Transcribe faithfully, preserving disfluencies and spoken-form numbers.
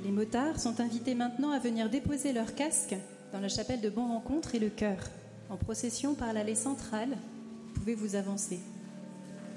Les motards sont invités maintenant à venir déposer leurs casques dans la chapelle de Bon Rencontre et le chœur. En procession par l'allée centrale, vous pouvez vous avancer.